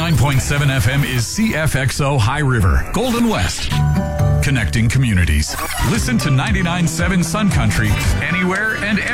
99.7 FM is CFXO High River, Golden West. Connecting communities. Listen to 99.7 Sun Country anywhere and